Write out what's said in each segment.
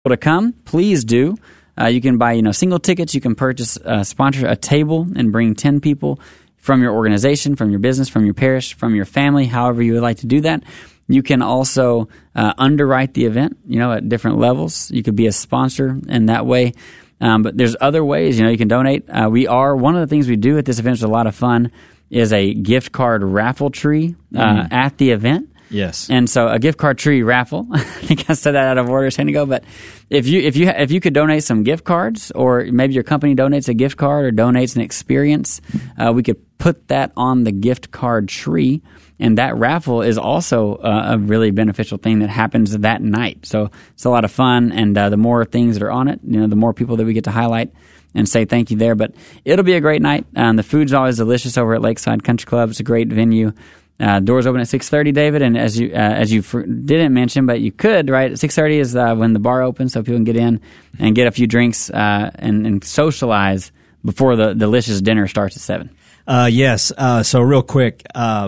to come, please do. You can buy, single tickets. You can purchase, sponsor a table and bring 10 people from your organization, from your business, from your parish, from your family, however you would like to do that. You can also underwrite the event, at different levels. You could be a sponsor in that way. But there's other ways, you can donate. One of the things we do at this event is a lot of fun is a gift card raffle tree at the event. Yes. And so a gift card tree raffle, I think I said that out of order a second ago, but if you could donate some gift cards, or maybe your company donates a gift card or donates an experience, we could put that on the gift card tree. And that raffle is also a really beneficial thing that happens that night. So it's a lot of fun, and the more things that are on it, the more people that we get to highlight and say thank you there. But it'll be a great night. The food's always delicious over at Lakeside Country Club. It's a great venue. Doors open at 6:30, David, and as you didn't mention, but you could, right? At 6:30 is when the bar opens, so people can get in and get a few drinks and socialize before the delicious dinner starts at 7. Yes. So real quick,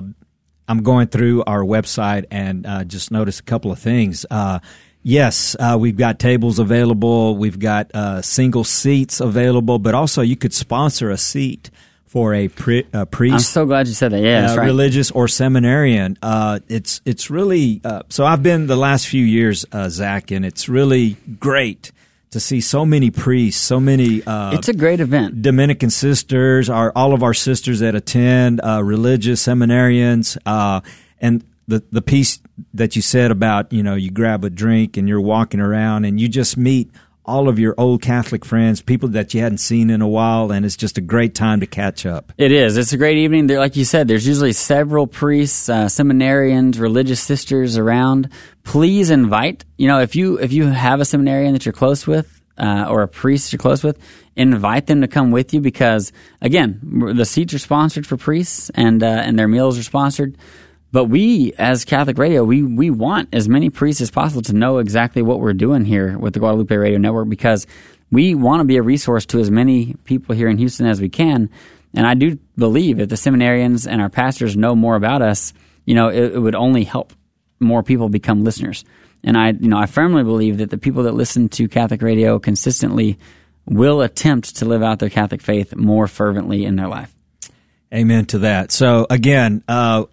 I'm going through our website and just noticed a couple of things. Yes, we've got tables available. We've got single seats available, but also you could sponsor a seat for a priest. I'm so glad you said that. Yeah, that's right. Religious or seminarian. It's really so. I've been the last few years, Zach, and it's really great to see so many priests, so many. It's a great event. Dominican sisters, all of our sisters that attend, religious seminarians, and the piece that you said about you grab a drink and you're walking around and you just meet all of your old Catholic friends, people that you hadn't seen in a while, and it's just a great time to catch up. It is. It's a great evening. Like you said, there's usually several priests, seminarians, religious sisters around. Please invite. If you have a seminarian that you're close with, or a priest you're close with, invite them to come with you, because, again, the seats are sponsored for priests, and their meals are sponsored. But we, as Catholic Radio, we want as many priests as possible to know exactly what we're doing here with the Guadalupe Radio Network, because we want to be a resource to as many people here in Houston as we can. And I do believe if the seminarians and our pastors know more about us, it would only help more people become listeners. And I firmly believe that the people that listen to Catholic Radio consistently will attempt to live out their Catholic faith more fervently in their life. Amen to that. So again,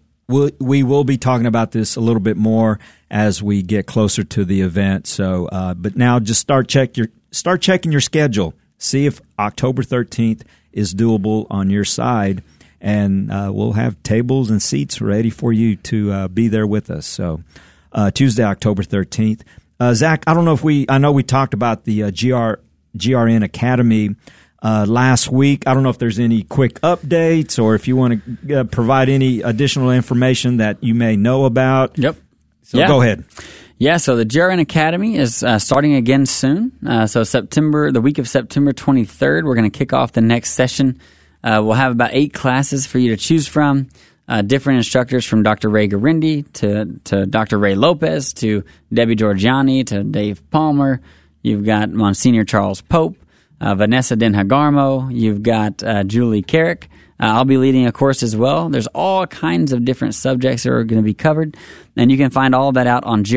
we will be talking about this a little bit more as we get closer to the event. So, but now just start checking your schedule. See if October 13th is doable on your side, and we'll have tables and seats ready for you to be there with us. So, Tuesday, October 13th. Zach, I don't know I know we talked about the GRN Academy last week. I don't know if there's any quick updates or if you want to provide any additional information that you may know about. Yep. So go ahead. Yeah, so the GRN Academy is starting again soon. So the week of September 23rd, we're going to kick off the next session. We'll have about 8 classes for you to choose from. Different instructors from Dr. Ray Garindi to Dr. Ray Lopez to Debbie Georgiani to Dave Palmer. You've got Monsignor Charles Pope. Vanessa Denhagarmo, you've got Julie Carrick. I'll be leading a course as well. There's all kinds of different subjects that are going to be covered, and you can find all of that out on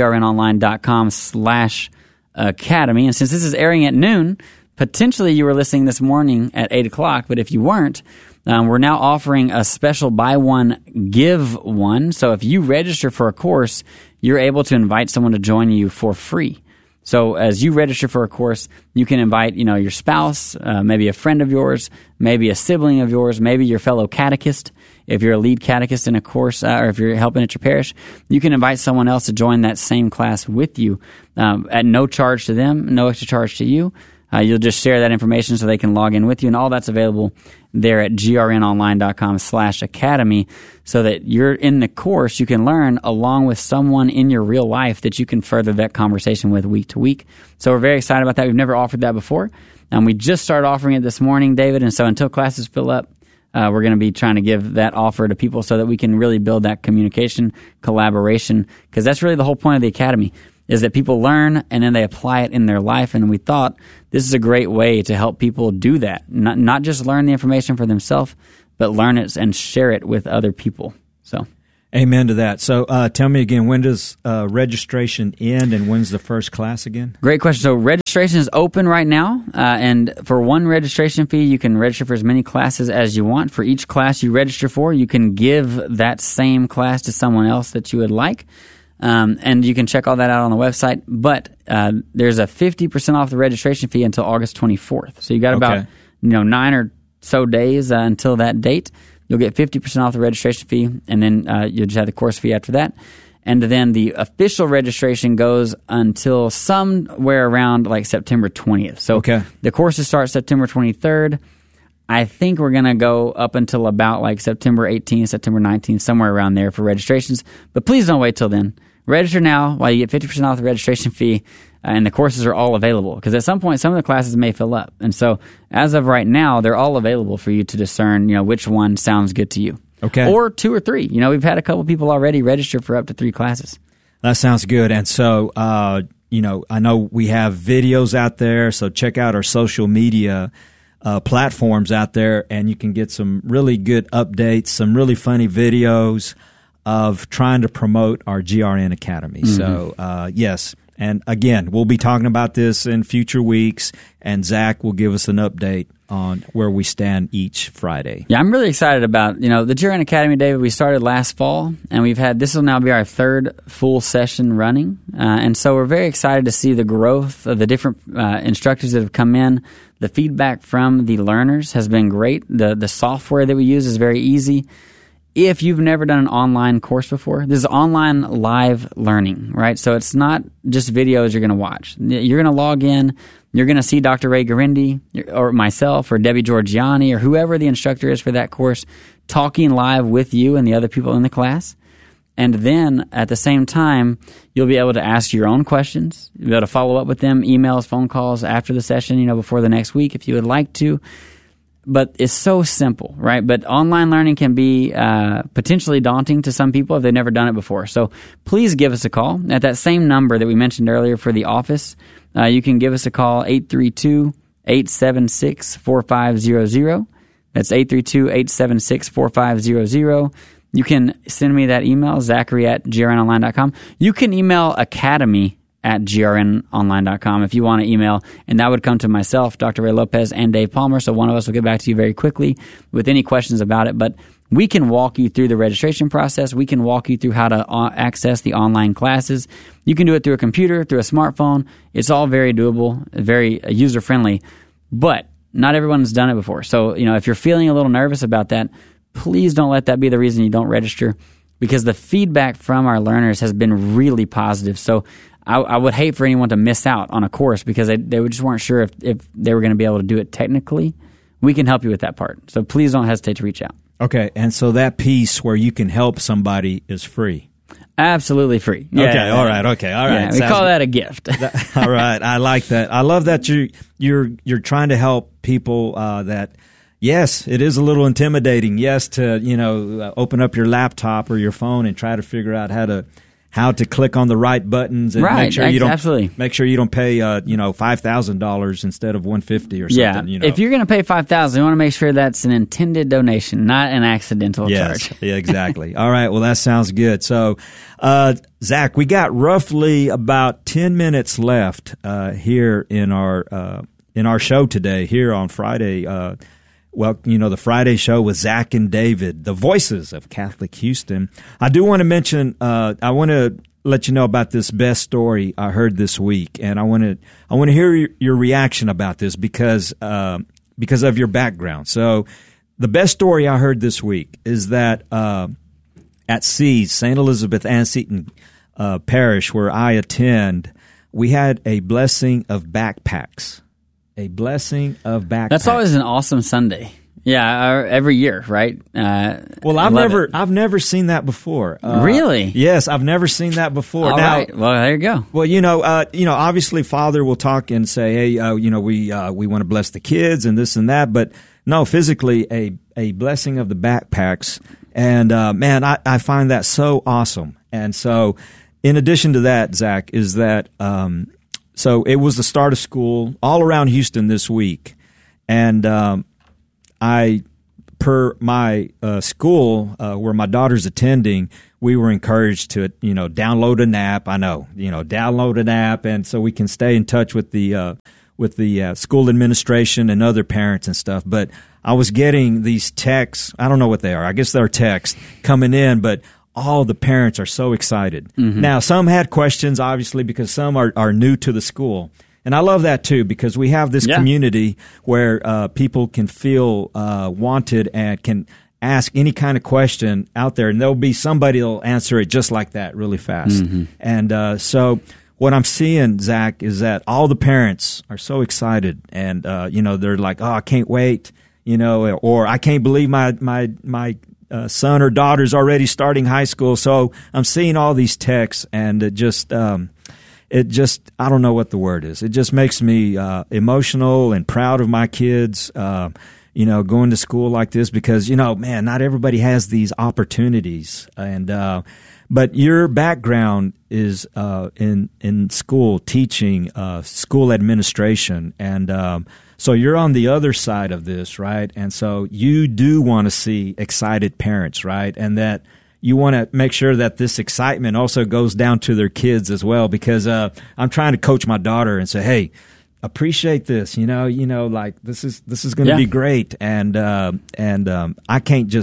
grnonline.com/academy. And since this is airing at noon, potentially you were listening this morning at 8 o'clock, but if you weren't, we're now offering a special buy one, give one. So if you register for a course, you're able to invite someone to join you for free. So as you register for a course, you can invite, your spouse, maybe a friend of yours, maybe a sibling of yours, maybe your fellow catechist. If you're a lead catechist in a course, or if you're helping at your parish, you can invite someone else to join that same class with you at no charge to them, no extra charge to you. You'll just share that information so they can log in with you, and all that's available there at grnonline.com/academy, so that you're in the course, you can learn along with someone in your real life that you can further that conversation with week to week. So we're very excited about that. We've never offered that before, and we just started offering it this morning, David, and so until classes fill up, we're going to be trying to give that offer to people so that we can really build that communication, collaboration, because that's really the whole point of the Academy, is that people learn and then they apply it in their life. And we thought this is a great way to help people do that. Not just learn the information for themselves, but learn it and share it with other people. So, Amen to that. So tell me again, when does registration end and when's the first class again? Great question. So registration is open right now, and for one registration fee, you can register for as many classes as you want. For each class you register for, you can give that same class to someone else that you would like, and you can check all that out on the website. But there's a 50% off the registration fee until August 24th. So you got about 9 or so days until that date. You'll get 50% off the registration fee, and then you'll just have the course fee after that. And then the official registration goes until somewhere around like September 20th. So the courses start September 23rd. I think we're going to go up until about like September 18th, September 19th, somewhere around there for registrations. But please don't wait till then. Register now while you get 50% off the registration fee, and the courses are all available. Because at some point, some of the classes may fill up. And so as of right now, they're all available for you to discern, which one sounds good to you. Okay. Or 2 or 3. We've had a couple people already register for up to 3 classes. That sounds good. And so, I know we have videos out there, so check out our social media platforms out there, and you can get some really good updates, some really funny videos of trying to promote our GRN Academy. Mm-hmm. So, yes. And again, we'll be talking about this in future weeks, and Zach will give us an update on where we stand each Friday. Yeah, I'm really excited about, the GRN Academy, David. We started last fall, and this will now be our 3rd full session running. And so we're very excited to see the growth of the different instructors that have come in. The feedback from the learners has been great. The software that we use is very easy. If you've never done an online course before, this is online live learning, right? So it's not just videos you're going to watch. You're going to log in. You're going to see Dr. Ray Garindi or myself or Debbie Georgiani or whoever the instructor is for that course talking live with you and the other people in the class. And then at the same time, you'll be able to ask your own questions. You'll be able to follow up with them, emails, phone calls after the session, before the next week if you would like to. But it's so simple, right? But online learning can be potentially daunting to some people if they've never done it before. So please give us a call at that same number that we mentioned earlier for the office. You can give us a call, 832-876-4500. That's 832-876-4500. You can send me that email, zachary@grnonline.com. You can email academy@grnonline.com if you want to email, and that would come to myself, Dr. Ray Lopez, and Dave Palmer, so one of us will get back to you very quickly with any questions about it. But we can walk you through the registration process. We can walk you through how to access the online classes. You can do it through a computer, through a smartphone. It's all very doable, very user-friendly, but not everyone's done it before. So, if you're feeling a little nervous about that, please don't let that be the reason you don't register, because the feedback from our learners has been really positive. So I would hate for anyone to miss out on a course because they just weren't sure if they were going to be able to do it technically. We can help you with that part. So please don't hesitate to reach out. Okay, and so that piece where you can help somebody is free. Absolutely free. Yeah, okay, all right. Yeah, we call that a gift. All right, I like that. I love that you're trying to help people that. Yes, it is a little intimidating. Yes, to open up your laptop or your phone and try to figure out how to click on the right buttons and right, make sure you don't absolutely. Make sure you don't pay $5,000 instead of $150 or something. Yeah, if you're going to pay $5,000, you want to make sure that's an intended donation, not an accidental charge. Yeah, exactly. All right, well that sounds good. So, Zach, we got roughly about 10 minutes left here in our show today here on Friday. The Friday show with Zach and David, the voices of Catholic Houston. I do want to mention, I want to let you know about this best story I heard this week, and I want to hear your reaction about this because of your background. So, the best story I heard this week is that at SEES, St. Elizabeth Ann Seton Parish, where I attend, we had a blessing of backpacks. A blessing of backpacks. That's always an awesome Sunday. Yeah, every year, right? Well, I've never seen that before. Really? Yes, I've never seen that before. All right. Well, there you go. Well, obviously, Father will talk and say, "Hey, we want to bless the kids and this and that," but no, physically, a blessing of the backpacks, and man, I find that so awesome. And so, in addition to that, Zach, is that. So it was the start of school all around Houston this week, and I per my school where my daughter's attending, we were encouraged to, download an app. I know, download an app, and so we can stay in touch with the school administration and other parents and stuff. But I was getting these texts. I don't know what they are. I guess they're texts coming in, but all the parents are so excited. Mm-hmm. Now, some had questions, obviously, because some are new to the school. And I love that, too, because we have this community where people can feel wanted and can ask any kind of question out there, and there'll be somebody that'll answer it just like that really fast. Mm-hmm. And so what I'm seeing, Zach, is that all the parents are so excited, and they're like, "Oh, I can't wait," or "I can't believe my son or daughter's already starting high school." So I'm seeing all these texts, and it just I don't know what the word is. It just makes me emotional and proud of my kids. Going to school like this because, man, not everybody has these opportunities. And but your background is in school, teaching, school administration. And so you're on the other side of this, right? And so you do want to see excited parents, right? And that you want to make sure that this excitement also goes down to their kids as well, because I'm trying to coach my daughter and say, hey, appreciate this, like this is going to be great, and I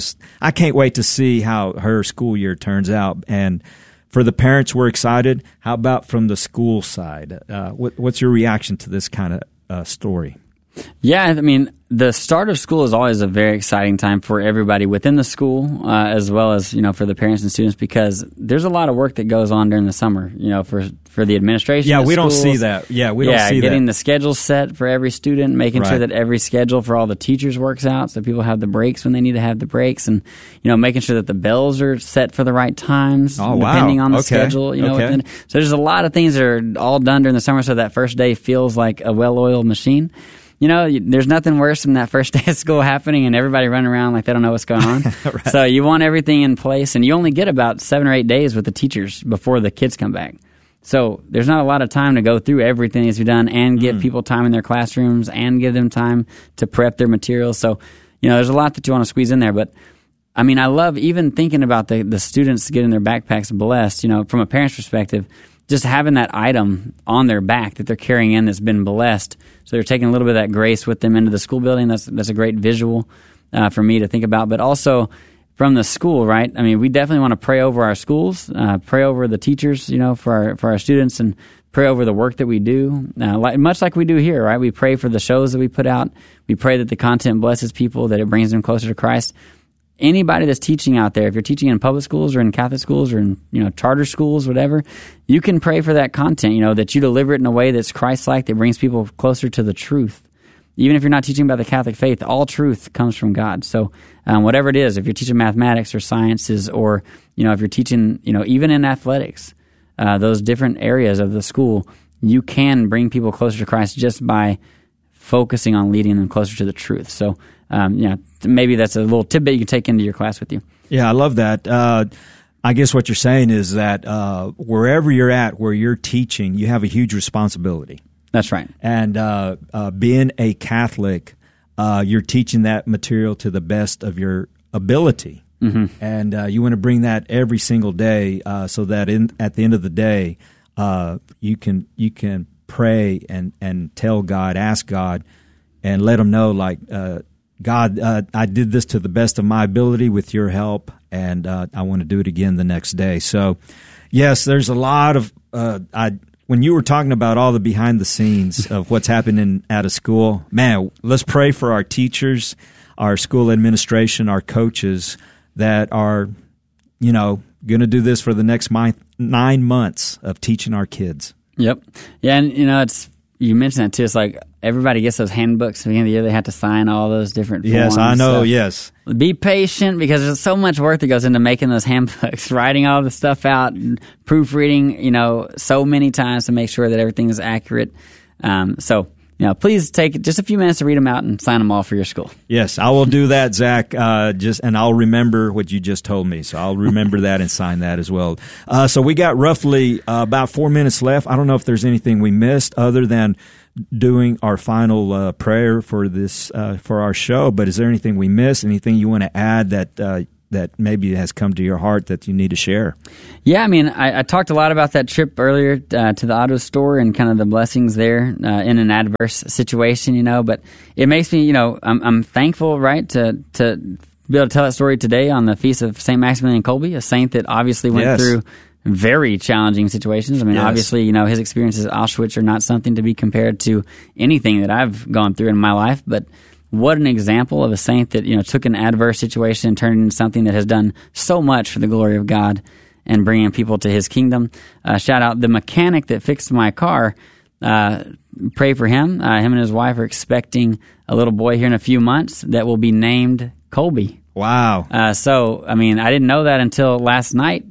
can't wait to see how her school year turns out. And for the parents, we're excited. How about from the school side? What's your reaction to this kind of story? Yeah, I mean, the start of school is always a very exciting time for everybody within the school, as well as, for the parents and students, because there's a lot of work that goes on during the summer, for the administration. Yeah, we don't see that. Yeah, we don't see that. Getting the schedule set for every student, making sure that every schedule for all the teachers works out, so people have the breaks when they need to have the breaks, and, making sure that the bells are set for the right times, depending on the schedule. So there's a lot of things that are all done during the summer, so that first day feels like a well-oiled machine. There's nothing worse than that first day of school happening and everybody running around like they don't know what's going on. Right. So you want everything in place, and you only get about 7 or 8 days with the teachers before the kids come back. So there's not a lot of time to go through everything that's been done and give people time in their classrooms and give them time to prep their materials. So, there's a lot that you want to squeeze in there. But, I mean, I love even thinking about the students getting their backpacks blessed, from a parent's perspective. Just having that item on their back that they're carrying in that's been blessed. So they're taking a little bit of that grace with them into the school building. That's a great visual for me to think about. But also from the school, right? I mean, we definitely want to pray over our schools, pray over the teachers, for our students, and pray over the work that we do, much like we do here, right? We pray for the shows that we put out. We pray that the content blesses people, that it brings them closer to Christ. Anybody that's teaching out there, if you're teaching in public schools or in Catholic schools or in charter schools, whatever, you can pray for that content, that you deliver it in a way that's Christ-like, that brings people closer to the truth. Even if you're not teaching about the Catholic faith, all truth comes from God. So whatever it is, if you're teaching mathematics or sciences, or if you're teaching, even in athletics, those different areas of the school, you can bring people closer to Christ just by focusing on leading them closer to the truth. So maybe that's a little tidbit you can take into your class with you. Yeah, I love that. I guess what you're saying is that wherever you're at, where you're teaching, you have a huge responsibility. That's right. And being a Catholic, you're teaching that material to the best of your ability. Mm-hmm. And you want to bring that every single day so that at the end of the day, you can pray and tell God, ask God, and let Him know, like, God, I did this to the best of my ability with your help, and I want to do it again the next day. So, yes, there's a lot of when you were talking about all the behind the scenes of what's happening at a school, man, let's pray for our teachers, our school administration, our coaches that are, going to do this for the next 9 months of teaching our kids. Yep. Yeah, and you mentioned that too. It's like everybody gets those handbooks at the end of the year. They have to sign all those different forms. Yes, I know, yes. Be patient, because there's so much work that goes into making those handbooks, writing all the stuff out, and proofreading, so many times to make sure that everything is accurate. Please take just a few minutes to read them out and sign them all for your school. Yes, I will do that, Zach. And I'll remember what you just told me. So I'll remember that and sign that as well. So we got roughly about 4 minutes left. I don't know if there's anything we missed other than doing our final prayer for this for our show. But is there anything we missed? Anything you want to add that maybe has come to your heart that you need to share? Yeah, I mean, I talked a lot about that trip earlier to the auto store and kind of the blessings there in an adverse situation, but it makes me, I'm thankful, right, to be able to tell that story today on the Feast of St. Maximilian Kolbe, a saint that obviously went through very challenging situations. I mean, obviously, his experiences at Auschwitz are not something to be compared to anything that I've gone through in my life, but what an example of a saint that, took an adverse situation and turned it into something that has done so much for the glory of God and bringing people to his kingdom. Shout out the mechanic that fixed my car. Pray for him. Him and his wife are expecting a little boy here in a few months that will be named Kolbe. Wow. So, I mean, I didn't know that until last night,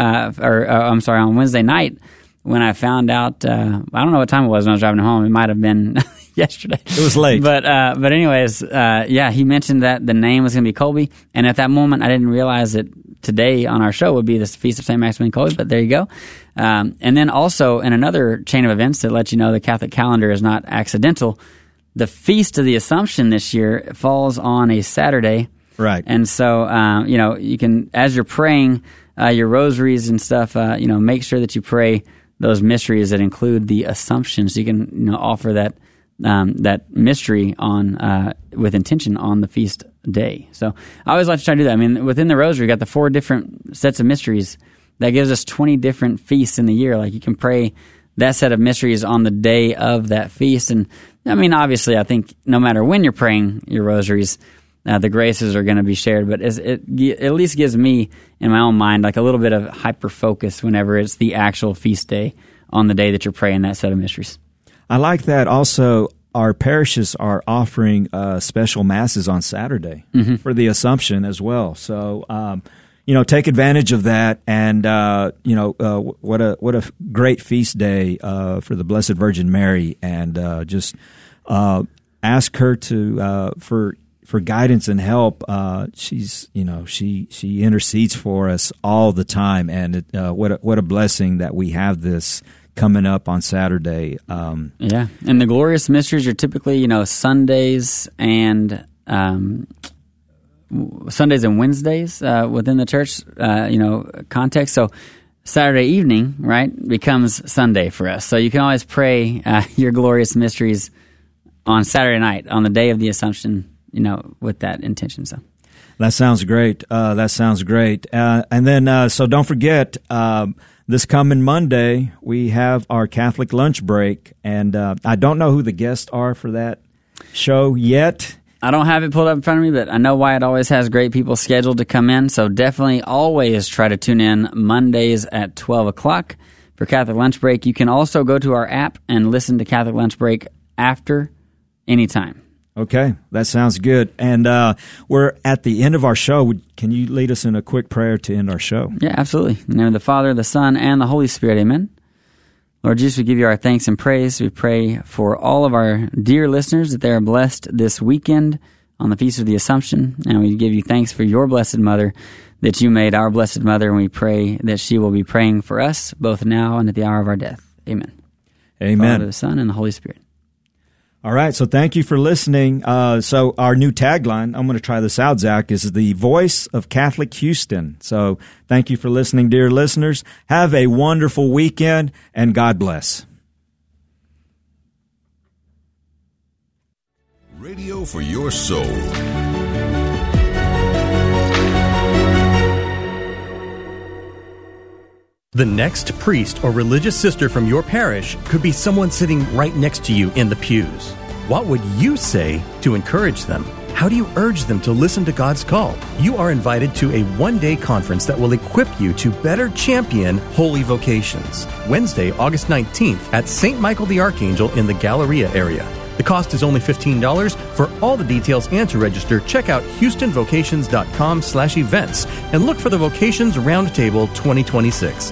on Wednesday night when I found out, I don't know what time it was when I was driving home. It might have been yesterday. It was late. But anyways, he mentioned that the name was going to be Kolbe. And at that moment, I didn't realize that today on our show would be the Feast of St. Maximilian Kolbe, but there you go. And then also in another chain of events that lets you know the Catholic calendar is not accidental, the Feast of the Assumption this year falls on a Saturday. Right. And so, you can, as you're praying your rosaries and stuff, make sure that you pray those mysteries that include the Assumption, so you can, offer that mystery on with intention on the feast day. So I always like to try to do that. I mean, within the rosary, you got the 4 different sets of mysteries. That gives us 20 different feasts in the year. Like, you can pray that set of mysteries on the day of that feast. And I mean, obviously, I think no matter when you're praying your rosaries, the graces are going to be shared, but it at least gives me, in my own mind, like a little bit of hyper-focus whenever it's the actual feast day on the day that you're praying that set of mysteries. I like that. Also, our parishes are offering special masses on Saturday for the Assumption as well. So, take advantage of that, and what a great feast day for the Blessed Virgin Mary, and just ask her to for guidance and help. She's she intercedes for us all the time, and what a blessing that we have this coming up on Saturday. And the glorious mysteries are typically Sundays and Wednesdays within the church context. So Saturday evening, right, becomes Sunday for us. So you can always pray your glorious mysteries on Saturday night, on the day of the Assumption, with that intention. So that sounds great. And then, so don't forget, this coming Monday, we have our Catholic lunch break, and I don't know who the guests are for that show yet. I don't have it pulled up in front of me, but I know Wyatt always has great people scheduled to come in, so definitely always try to tune in Mondays at 12 o'clock for Catholic Lunch Break. You can also go to our app and listen to Catholic Lunch Break after anytime. Okay, that sounds good. And we're at the end of our show. Can you lead us in a quick prayer to end our show? Yeah, absolutely. In the name of the Father, the Son, and the Holy Spirit, amen. Lord Jesus, we give you our thanks and praise. We pray for all of our dear listeners that they are blessed this weekend on the Feast of the Assumption. And we give you thanks for your Blessed Mother, that you made our Blessed Mother, and we pray that she will be praying for us both now and at the hour of our death. Amen. Amen. The Father, the Son, and the Holy Spirit. All right, so thank you for listening. So our new tagline, I'm going to try this out, Zach, is the voice of Catholic Houston. So thank you for listening, dear listeners. Have a wonderful weekend, and God bless. Radio for your soul. The next priest or religious sister from your parish could be someone sitting right next to you in the pews. What would you say to encourage them? How do you urge them to listen to God's call? You are invited to a one-day conference that will equip you to better champion holy vocations. Wednesday, August 19th at St. Michael the Archangel in the Galleria area. The cost is only $15. For all the details and to register, check out houstonvocations.com/events and look for the Vocations Roundtable 2026.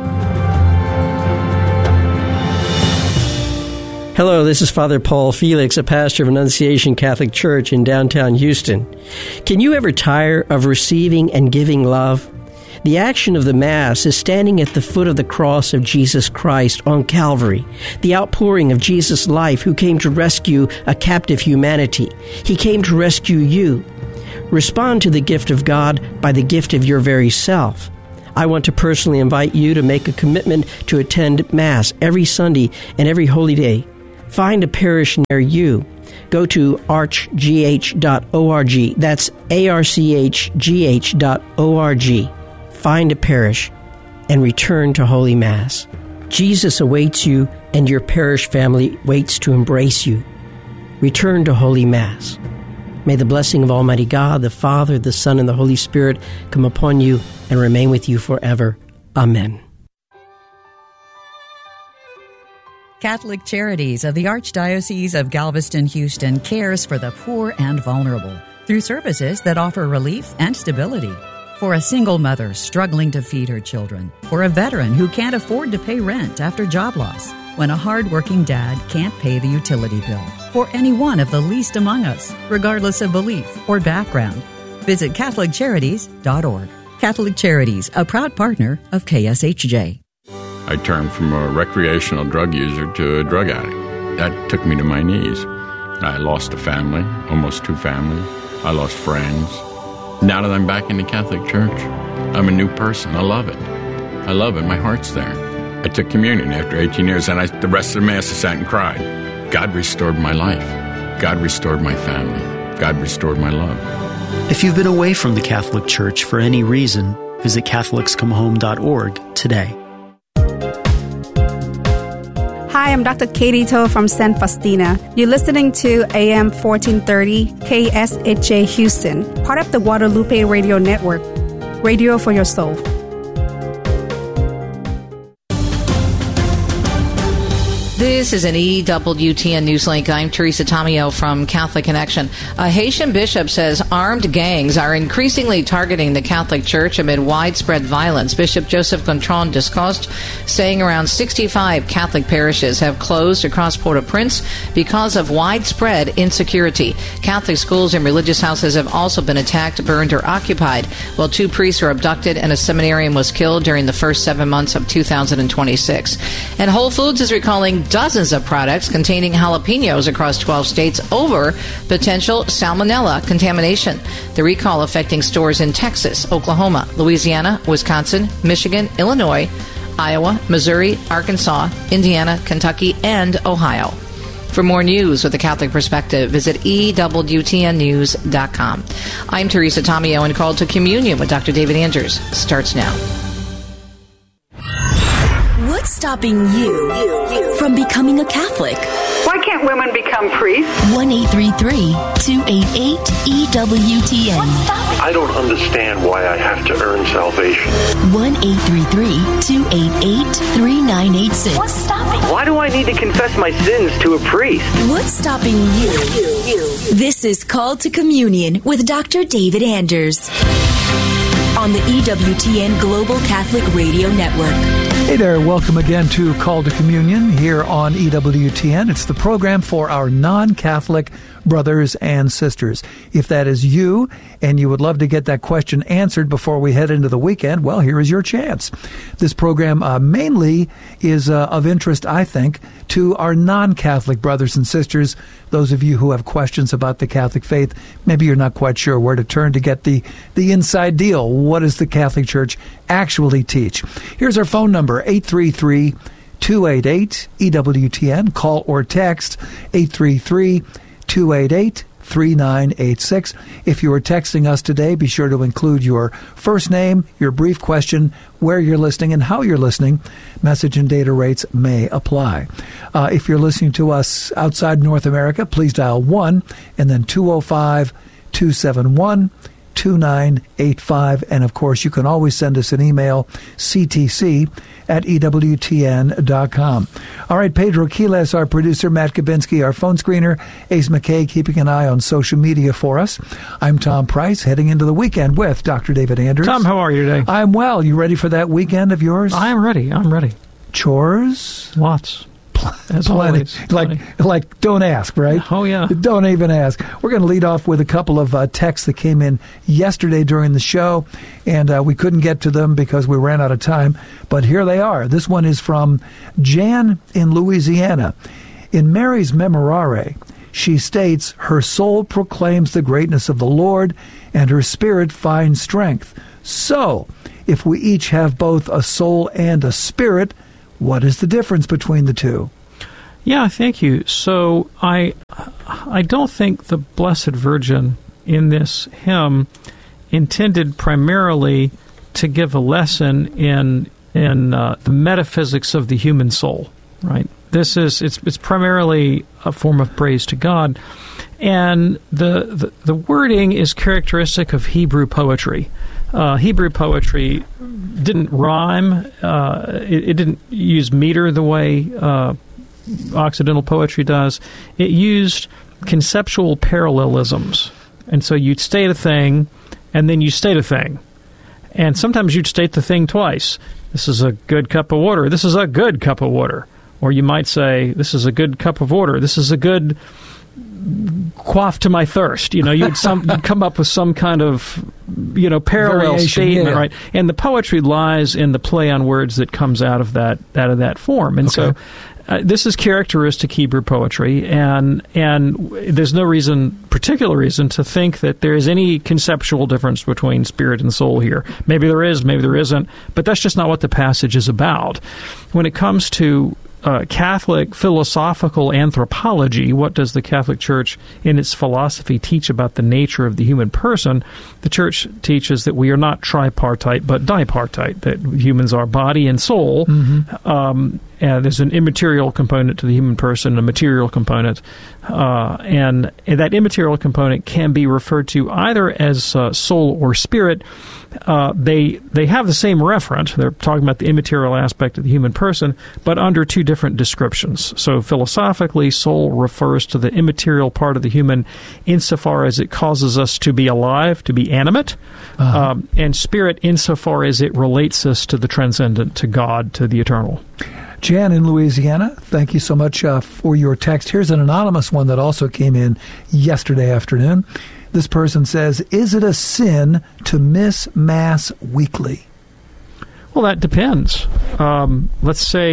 Hello, this is Father Paul Felix, a pastor of Annunciation Catholic Church in downtown Houston. Can you ever tire of receiving and giving love? The action of the Mass is standing at the foot of the cross of Jesus Christ on Calvary, the outpouring of Jesus' life who came to rescue a captive humanity. He came to rescue you. Respond to the gift of God by the gift of your very self. I want to personally invite you to make a commitment to attend Mass every Sunday and every holy day. Find a parish near you. Go to archgh.org. That's archgh.org. Find a parish and return to Holy Mass. Jesus awaits you, and your parish family waits to embrace you. Return to Holy Mass. May the blessing of Almighty God, the Father, the Son, and the Holy Spirit come upon you and remain with you forever. Amen. Catholic Charities of the Archdiocese of Galveston-Houston cares for the poor and vulnerable through services that offer relief and stability. For a single mother struggling to feed her children, for a veteran who can't afford to pay rent after job loss, when a hard-working dad can't pay the utility bill, for any one of the least among us, regardless of belief or background. Visit CatholicCharities.org. Catholic Charities, a proud partner of KSHJ. I turned from a recreational drug user to a drug addict. That took me to my knees. I lost a family, almost two families. I lost friends. Now that I'm back in the Catholic Church, I'm a new person. I love it. I love it. My heart's there. I took communion after 18 years, and the rest of the Mass I sat and cried. God restored my life. God restored my family. God restored my love. If you've been away from the Catholic Church for any reason, visit CatholicsComeHome.org today. Hi, I'm Dr. Katie Toe from San Faustina. You're listening to AM 1430 KSHJ Houston, part of the Guadalupe Radio Network. Radio for your soul. This is an EWTN Newslink. I'm Teresa Tomeo from Catholic Connection. A Haitian bishop says armed gangs are increasingly targeting the Catholic Church amid widespread violence. Bishop Joseph Gontran discussed, saying around 65 Catholic parishes have closed across Port-au-Prince because of widespread insecurity. Catholic schools and religious houses have also been attacked, burned, or occupied, while 2 priests were abducted and a seminarian was killed during the first 7 months of 2026. And Whole Foods is recalling dozens of products containing jalapenos across 12 states over potential salmonella contamination. The recall affecting stores in Texas, Oklahoma, Louisiana, Wisconsin, Michigan, Illinois, Iowa, Missouri, Arkansas, Indiana, Kentucky, and Ohio. For more news with a Catholic perspective, visit EWTNnews.com. I'm Teresa Tomeo, and Call to Communion with Dr. David Andrews starts now. What's stopping you from becoming a Catholic? Why can't women become priests? 1-833-288-EWTN. I don't understand why I have to earn salvation. 1-833-288-3986. What's stopping? Why do I need to confess my sins to a priest? What's stopping you? This is Call to Communion with Dr. David Anders on the EWTN Global Catholic Radio Network. Hey there, welcome again to Call to Communion here on EWTN. It's the program for our non-Catholic brothers and sisters. If that is you and you would love to get that question answered before we head into the weekend, well, here is your chance. This program mainly is of interest, I think, to our non-Catholic brothers and sisters, those of you who have questions about the Catholic faith. Maybe you're not quite sure where to turn to get the inside deal. What does the Catholic Church actually teach? Here's our phone number, 833-288-EWTN. Call or text 833-288-3986. If you are texting us today, be sure to include your first name, your brief question, where you're listening, and how you're listening. Message and data rates may apply. If you're listening to us outside North America, please dial 1 and then 205-271-2985. And, of course, you can always send us an email, ctc@ewtn.com. All right, Pedro Quiles, our producer, Matt Kabinski, our phone screener, Ace McKay, keeping an eye on social media for us. I'm Tom Price, heading into the weekend with Dr. David Anders. Tom, how are you today? I'm well. You ready for that weekend of yours? I'm ready. Chores? Lots. Plenty. Like, don't ask, right? Oh, yeah. Don't even ask. We're going to lead off with a couple of texts that came in yesterday during the show, and we couldn't get to them because we ran out of time, but here they are. This one is from Jan in Louisiana. In Mary's Memorare, she states, her soul proclaims the greatness of the Lord, and her spirit finds strength. So, if we each have both a soul and a spirit, what is the difference between the two? Yeah, thank you. So I don't think the Blessed Virgin in this hymn intended primarily to give a lesson in the metaphysics of the human soul, right? It's primarily a form of praise to God, and the wording is characteristic of Hebrew poetry. Hebrew poetry didn't rhyme. It didn't use meter the way Occidental poetry does. It used conceptual parallelisms. And so you'd state a thing, and then you state a thing. And sometimes you'd state the thing twice. This is a good cup of water. This is a good cup of water. Or you might say, this is a good cup of water. This is a good quaff to my thirst. You'd come up with some kind of, parallel variation, statement, right? And the poetry lies in the play on words that comes out of that form. And so this is characteristic Hebrew poetry, and there's no particular reason to think that there is any conceptual difference between spirit and soul here. Maybe there is, maybe there isn't, but that's just not what the passage is about. When it comes to Catholic philosophical anthropology, what does the Catholic Church in its philosophy teach about the nature of the human person? The Church teaches that we are not tripartite but dipartite, that humans are body and soul. Mm-hmm. There's an immaterial component to the human person, a material component, and that immaterial component can be referred to either as soul or spirit. They have the same referent. They're talking about the immaterial aspect of the human person, but under two different descriptions. So philosophically, soul refers to the immaterial part of the human insofar as it causes us to be alive, to be animate, and spirit insofar as it relates us to the transcendent, to God, to the eternal. Jan in Louisiana, thank you so much for your text. Here's an anonymous one that also came in yesterday afternoon. This person says, is it a sin to miss Mass weekly? Well, that depends. Let's say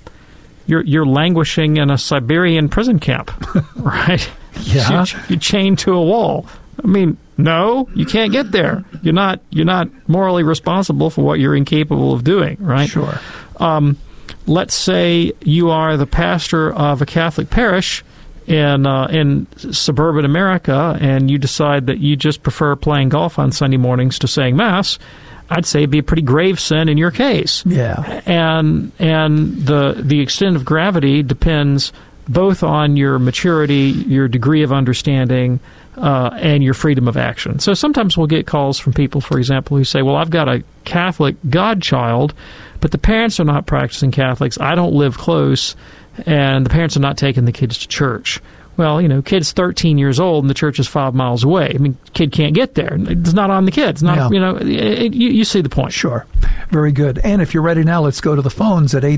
you're languishing in a Siberian prison camp, right? Yeah. You're chained to a wall. I mean, no, you can't get there. You're not morally responsible for what you're incapable of doing, right? Sure. Let's say you are the pastor of a Catholic parish in suburban America, and you decide that you just prefer playing golf on Sunday mornings to saying Mass. I'd say it'd be a pretty grave sin in your case. Yeah. And the extent of gravity depends both on your maturity, your degree of understanding, and your freedom of action. So sometimes we'll get calls from people, for example, who say, well, I've got a Catholic godchild, but the parents are not practicing Catholics. I don't live close, and the parents are not taking the kids to church. Well, kid's 13 years old, and the church is 5 miles away. I mean, kid can't get there. It's not on the kid. It's not, you see the point. Sure. Very good. And if you're ready now, let's go to the phones at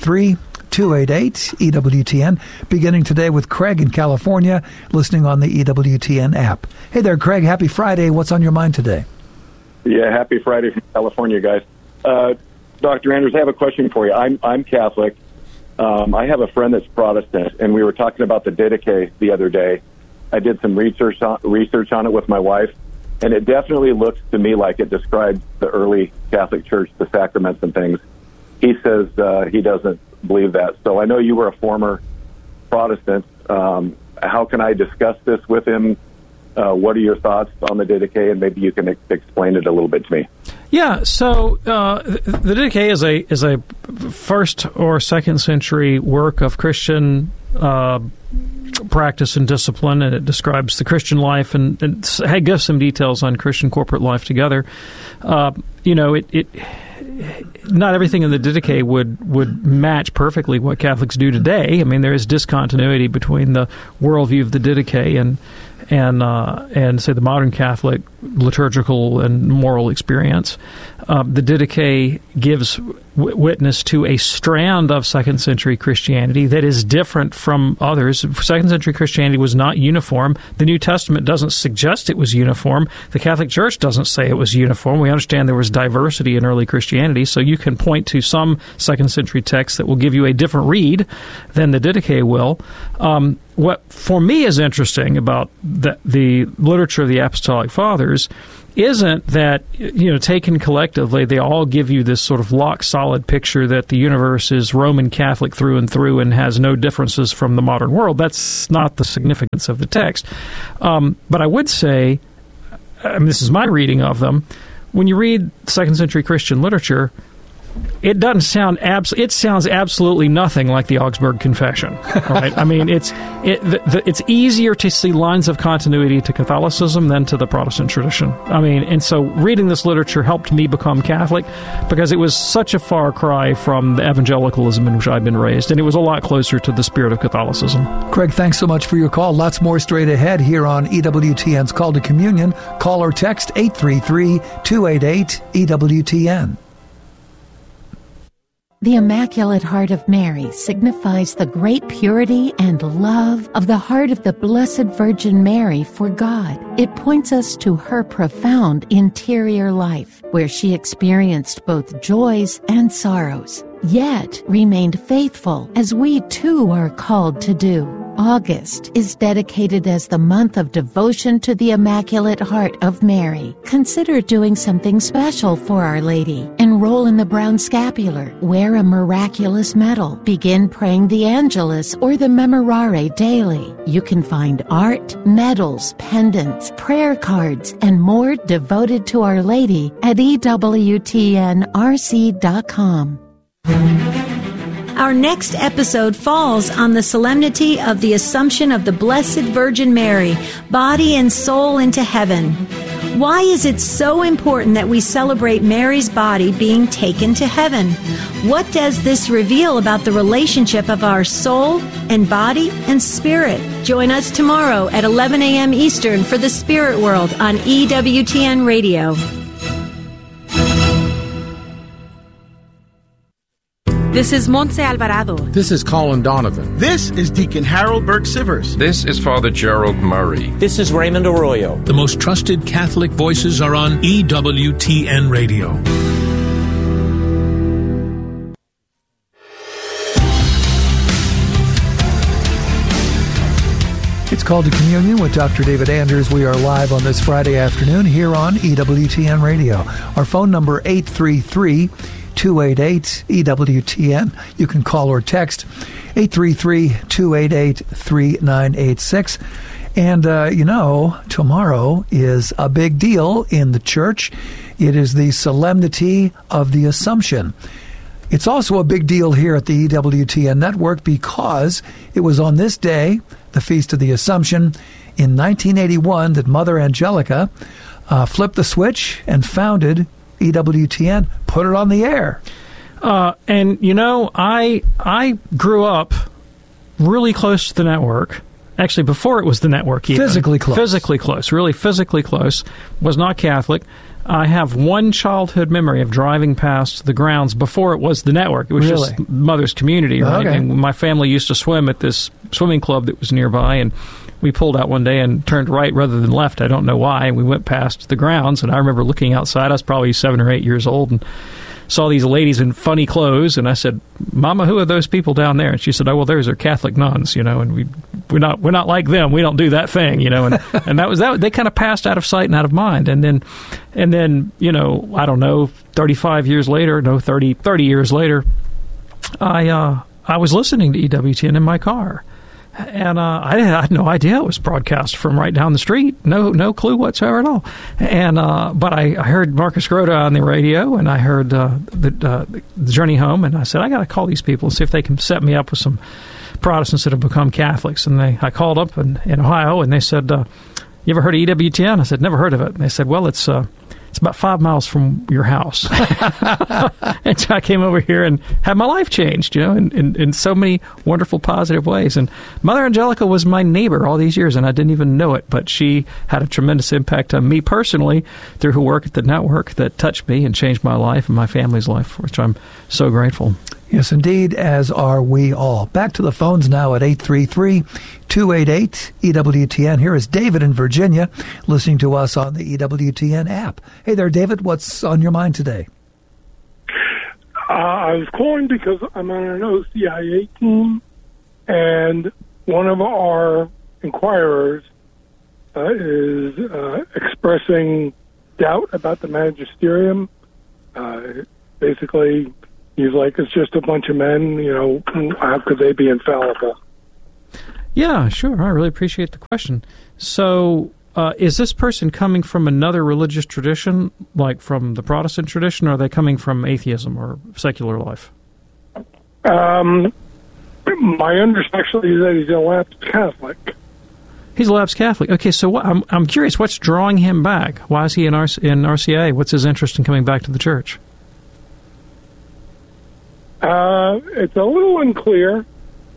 833-288-EWTN, beginning today with Craig in California, listening on the EWTN app. Hey there, Craig. Happy Friday. What's on your mind today? Yeah, happy Friday from California, guys. Dr. Andrews, I have a question for you. I'm Catholic. I have a friend that's Protestant, and we were talking about the Didache the other day. I did some research on it with my wife, and it definitely looks to me like it describes the early Catholic Church, the sacraments and things. He says he doesn't believe that. So I know you were a former Protestant. How can I discuss this with him? What are your thoughts on the Didache, and maybe you can explain it a little bit to me. Yeah, so the Didache is a first or second century work of Christian practice and discipline, and it describes the Christian life and gives some details on Christian corporate life together. Not everything in the Didache would match perfectly what Catholics do today. I mean, there is discontinuity between the worldview of the Didache and say the modern Catholic liturgical and moral experience. The Didache gives witness to a strand of second century Christianity that is different from others. Second century Christianity was not uniform. The New Testament doesn't suggest it was uniform. The Catholic Church doesn't say it was uniform. We understand there was diversity in early Christianity, so you can point to some second century texts that will give you a different read than the Didache will. What for me is interesting about the literature of the Apostolic Fathers isn't that, taken collectively, they all give you this sort of lock-solid picture that the universe is Roman Catholic through and through and has no differences from the modern world. That's not the significance of the text. But I would say, this is my reading of them, when you read second century Christian literature, it doesn't sound it sounds absolutely nothing like the Augsburg Confession. Right? It's easier to see lines of continuity to Catholicism than to the Protestant tradition. And so reading this literature helped me become Catholic because it was such a far cry from the evangelicalism in which I'd been raised, and it was a lot closer to the spirit of Catholicism. Craig, thanks so much for your call. Lots more straight ahead here on EWTN's Call to Communion. Call or text 833-288-EWTN. The Immaculate Heart of Mary signifies the great purity and love of the heart of the Blessed Virgin Mary for God. It points us to her profound interior life, where she experienced both joys and sorrows, yet remained faithful, as we too are called to do. August is dedicated as the month of devotion to the Immaculate Heart of Mary. Consider doing something special for Our Lady. Enroll in the Brown Scapular. Wear a miraculous medal. Begin praying the Angelus or the Memorare daily. You can find art, medals, pendants, prayer cards, and more devoted to Our Lady at EWTNRC.com. Our next episode falls on the solemnity of the Assumption of the Blessed Virgin Mary, body and soul into heaven. Why is it so important that we celebrate Mary's body being taken to heaven? What does this reveal about the relationship of our soul and body and spirit? Join us tomorrow at 11 a.m. Eastern for The Spirit World on EWTN Radio. This is Montse Alvarado. This is Colin Donovan. This is Deacon Harold Burke-Sivers. This is Father Gerald Murray. This is Raymond Arroyo. The most trusted Catholic voices are on EWTN Radio. It's Called to Communion with Dr. David Anders. We are live on this Friday afternoon here on EWTN Radio. Our phone number 833-288-EWTN. You can call or text 833-288-3986. And, tomorrow is a big deal in the church. It is the Solemnity of the Assumption. It's also a big deal here at the EWTN Network because it was on this day, the Feast of the Assumption, in 1981 that Mother Angelica flipped the switch and founded EWTN, put it on the air. I grew up really close to the network. Actually, before it was the network even. Physically close. Really physically close. Was not Catholic. I have one childhood memory of driving past the grounds before it was the network. It was just Mother's Community, right? Okay. And my family used to swim at this swimming club that was nearby, and we pulled out one day and turned right rather than left. I don't know why. And we went past the grounds, and I remember looking outside. I was probably 7 or 8 years old, and saw these ladies in funny clothes, and I said, "Mama, who are those people down there?" And she said, "Oh, well, those are Catholic nuns, and we're not like them. We don't do that thing, And and that was that. They kind of passed out of sight and out of mind. And then, I don't know, 35 years later, 30 years later, I was listening to EWTN in my car. And I had no idea it was broadcast from right down the street. No clue whatsoever at all. And but I heard Marcus Grota on the radio, and I heard the Journey Home, and I said, I got to call these people and see if they can set me up with some Protestants that have become Catholics. And I called up in Ohio, and they said, "You ever heard of EWTN?" I said, "Never heard of it." And they said, "Well, it's it's about 5 miles from your house. And so I came over here and had my life changed, in so many wonderful, positive ways. And Mother Angelica was my neighbor all these years, and I didn't even know it, but she had a tremendous impact on me personally through her work at the network that touched me and changed my life and my family's life, which I'm so grateful. Yes, indeed, as are we all. Back to the phones now at 833-288-EWTN. Here is David in Virginia listening to us on the EWTN app. Hey there, David. What's on your mind today? I was calling because I'm on an OCIA team, and one of our inquirers is expressing doubt about the magisterium. Basically, he's like, it's just a bunch of men, how could they be infallible? Yeah, sure. I really appreciate the question. So, is this person coming from another religious tradition, like from the Protestant tradition, or are they coming from atheism or secular life? My understanding is that he's a lapsed Catholic. He's a lapsed Catholic. Okay, so I'm curious, what's drawing him back? Why is he in RCIA? What's his interest in coming back to the church? It's a little unclear.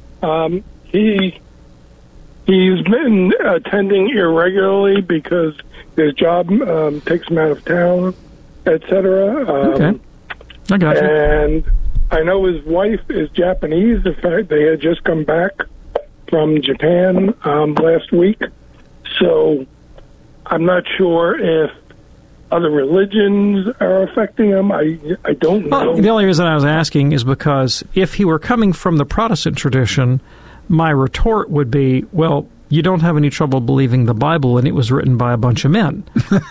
He's been attending irregularly because his job takes him out of town, etc. Okay, I got you. And I know his wife is Japanese. In fact, they had just come back from Japan last week. So I'm not sure if other religions are affecting him. I don't know. Well, the only reason I was asking is because if he were coming from the Protestant tradition, my retort would be, well, you don't have any trouble believing the Bible, and it was written by a bunch of men.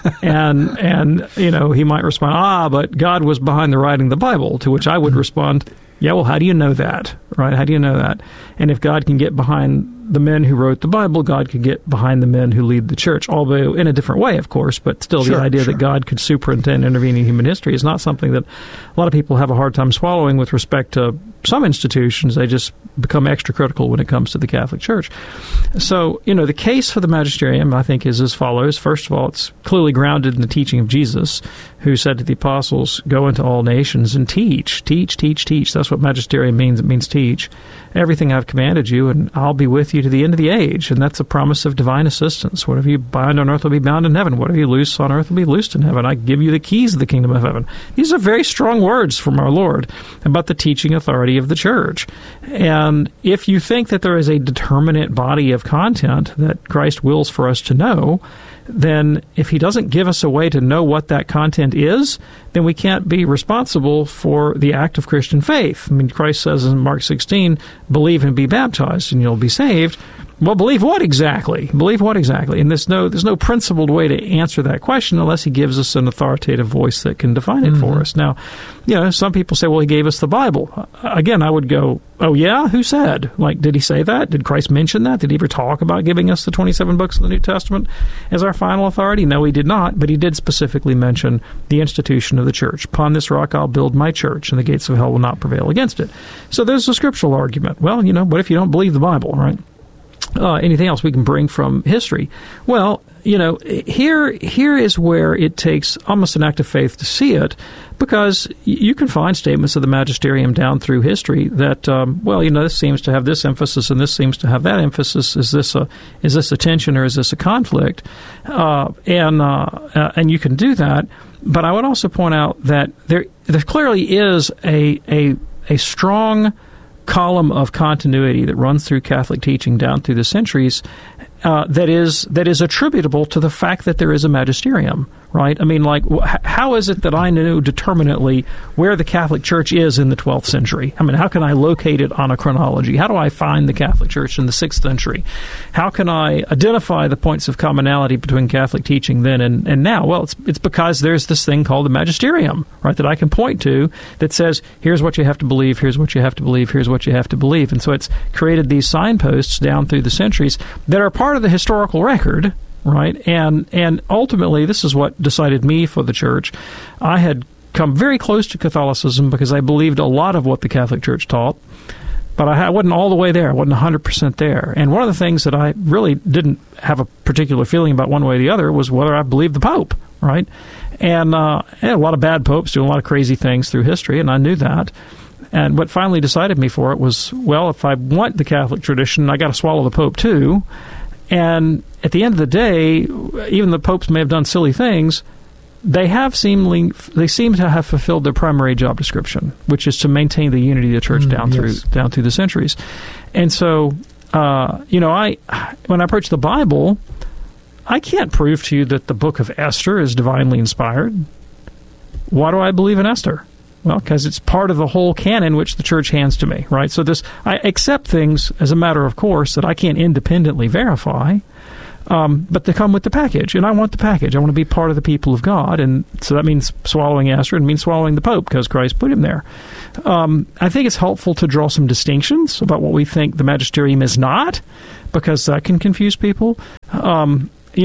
and he might respond, but God was behind the writing of the Bible, to which I would respond, yeah, well, how do you know that, right? How do you know that? And if God can get behind the men who wrote the Bible, God could get behind the men who lead the church, although in a different way, of course, but still the idea that God could superintend intervening human history is not something that a lot of people have a hard time swallowing with respect to some institutions. They just become extra critical when it comes to the Catholic Church. So, the case for the magisterium, I think, is as follows. First of all, it's clearly grounded in the teaching of Jesus, who said to the apostles, go into all nations and teach. Teach, teach, teach. That's what magisterium means. It means teach. Everything I've commanded you, and I'll be with you to the end of the age. And that's a promise of divine assistance. Whatever you bind on earth will be bound in heaven. Whatever you loose on earth will be loosed in heaven. I give you the keys of the kingdom of heaven. These are very strong words from our Lord about the teaching authority of the church. And if you think that there is a determinate body of content that Christ wills for us to know, then if he doesn't give us a way to know what that content is, then we can't be responsible for the act of Christian faith. I mean, Christ says in Mark 16, believe and be baptized and you'll be saved. Well, believe what exactly? Believe what exactly? And there's no principled way to answer that question unless he gives us an authoritative voice that can define it for us. Now, some people say, well, he gave us the Bible. Again, I would go, oh, yeah? Who said? Like, did he say that? Did Christ mention that? Did he ever talk about giving us the 27 books of the New Testament as our final authority? No, he did not, but he did specifically mention the institution of the church. Upon this rock I'll build my church, and the gates of hell will not prevail against it. So there's a scriptural argument. Well, what if you don't believe the Bible, right? Anything else we can bring from history? Well, here is where it takes almost an act of faith to see it, because you can find statements of the magisterium down through history that, this seems to have this emphasis and this seems to have that emphasis. Is this a tension or is this a conflict? And you can do that. But I would also point out that there clearly is a strong column of continuity that runs through Catholic teaching down through the centuries that is attributable to the fact that there is a magisterium, right? I mean, how is it that I know determinately where the Catholic Church is in the 12th century? I mean, how can I locate it on a chronology? How do I find the Catholic Church in the 6th century? How can I identify the points of commonality between Catholic teaching then and now? Well, it's because there's this thing called the magisterium, right, that I can point to that says, here's what you have to believe, here's what you have to believe, here's what you have to believe. And so it's created these signposts down through the centuries that are part of the historical record, right? And ultimately, this is what decided me for the church. I had come very close to Catholicism because I believed a lot of what the Catholic Church taught, but I wasn't all the way there. I wasn't 100% there. And one of the things that I really didn't have a particular feeling about one way or the other was whether I believed the Pope, right? And a lot of bad popes doing a lot of crazy things through history, and I knew that. And what finally decided me for it was, well, if I want the Catholic tradition, I got to swallow the Pope too. And at the end of the day, even the popes may have done silly things, they seem to have fulfilled their primary job description, which is to maintain the unity of the church down through the centuries. And so, when I approach the Bible, I can't prove to you that the book of Esther is divinely inspired. Why do I believe in Esther? Well, because it's part of the whole canon which the church hands to me, right? So I accept things as a matter of course that I can't independently verify, but they come with the package, and I want the package. I want to be part of the people of God, and so that means swallowing Esther, and means swallowing the Pope, because Christ put him there. I think it's helpful to draw some distinctions about what we think the magisterium is not, because that can confuse people. I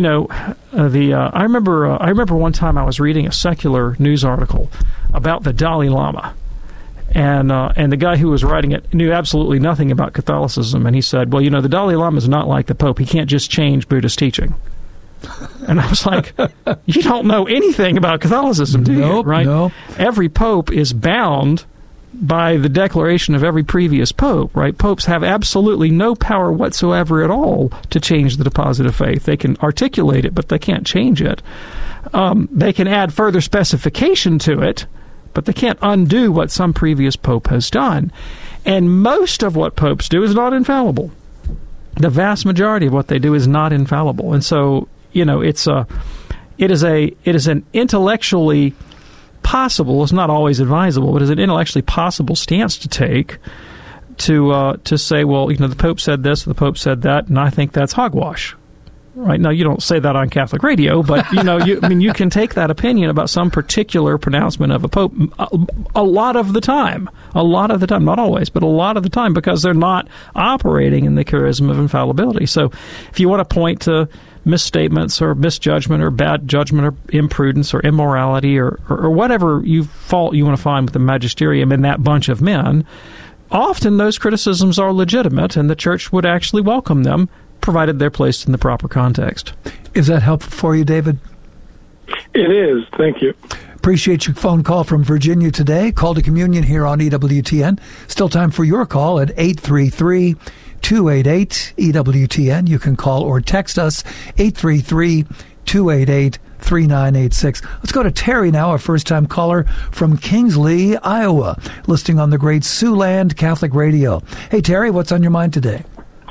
remember one time I was reading a secular news article about the Dalai Lama, and the guy who was writing it knew absolutely nothing about Catholicism, and he said, well, the Dalai Lama is not like the Pope. He can't just change Buddhist teaching. And I was like, you don't know anything about Catholicism, do you? Right? No. Every Pope is bound by the declaration of every previous pope, right? Popes have absolutely no power whatsoever at all to change the deposit of faith. They can articulate it, but they can't change it. They can add further specification to it, but they can't undo what some previous pope has done. And most of what popes do is not infallible. The vast majority of what they do is not infallible. And so, it is an intellectually possible, it's not always advisable, but it's an intellectually possible stance to take to say, well, the Pope said this, the Pope said that, and I think that's hogwash. Right? Now, you don't say that on Catholic radio, but, you can take that opinion about some particular pronouncement of a Pope a lot of the time, not always, but a lot of the time, because they're not operating in the charism of infallibility. So if you want to point to misstatements or misjudgment or bad judgment or imprudence or immorality or whatever fault you want to find with the magisterium in that bunch of men, often those criticisms are legitimate, and the church would actually welcome them, provided they're placed in the proper context. Is that helpful for you, David? It is. Thank you. Appreciate your phone call from Virginia today. Call to communion here on EWTN. Still time for your call at 833-288-EWTN. You can call or text us 833-288-3986. Let's go to Terry now, a first-time caller from Kingsley, Iowa, listening on the great Siouxland Catholic Radio. Hey, Terry, what's on your mind today?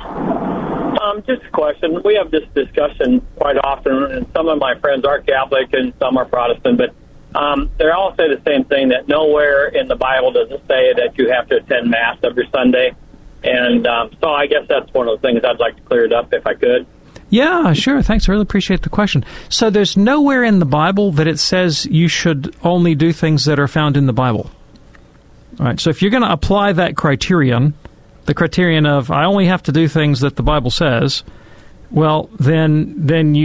Just a question. We have this discussion quite often, and some of my friends are Catholic and some are Protestant, but they all say the same thing, that nowhere in the Bible does it say that you have to attend Mass every Sunday. And so I guess that's one of the things I'd like to clear it up if I could. Yeah, sure. Thanks. I really appreciate the question. So there's nowhere in the Bible that it says you should only do things that are found in the Bible. All right. So if you're going to apply that criterion, the criterion of I only have to do things that the Bible says, well, then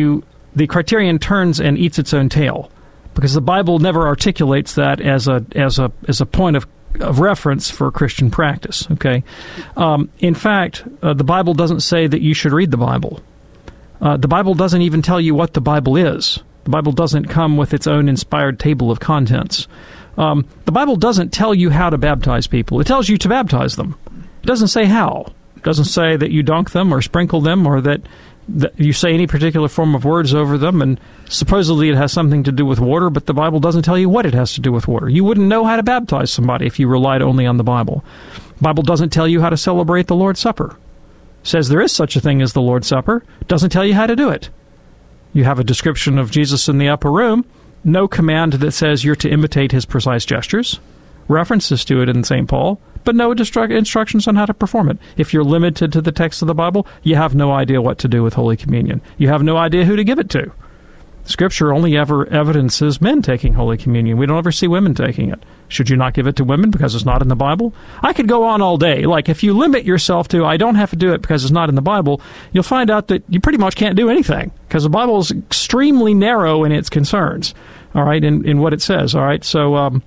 the criterion turns and eats its own tail, because the Bible never articulates that as a point of reference for Christian practice. Okay, in fact, the Bible doesn't say that you should read the Bible. The Bible doesn't even tell you what the Bible is. The Bible doesn't come with its own inspired table of contents. The Bible doesn't tell you how to baptize people. It tells you to baptize them. It doesn't say how. It doesn't say that you dunk them or sprinkle them or that you say any particular form of words over them, and supposedly it has something to do with water, but the Bible doesn't tell you what it has to do with water. You wouldn't know how to baptize somebody if you relied only on the Bible. The Bible doesn't tell you how to celebrate the Lord's Supper. It says there is such a thing as the Lord's Supper. It doesn't tell you how to do it. You have a description of Jesus in the upper room, no command that says you're to imitate his precise gestures, references to it in St. Paul, but no instructions on how to perform it. If you're limited to the text of the Bible, you have no idea what to do with Holy Communion. You have no idea who to give it to. Scripture only ever evidences men taking Holy Communion. We don't ever see women taking it. Should you not give it to women because it's not in the Bible? I could go on all day. Like, if you limit yourself to, I don't have to do it because it's not in the Bible, you'll find out that you pretty much can't do anything, because the Bible is extremely narrow in its concerns, all right, in what it says, all right? So,